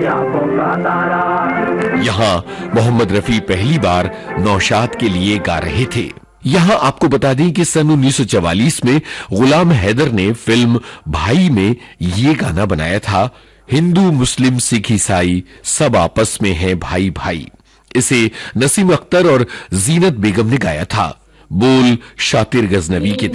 यहाँ मोहम्मद रफी पहली बार नौशाद के लिए गा रहे थे। यहाँ आपको बता दें कि सन 1944 में गुलाम हैदर ने फिल्म भाई में ये गाना बनाया था, हिंदू मुस्लिम सिख ईसाई सब आपस में हैं भाई भाई। इसे नसीम अख्तर और जीनत बेगम ने गाया था। बोल शातिर गजनवी के थे।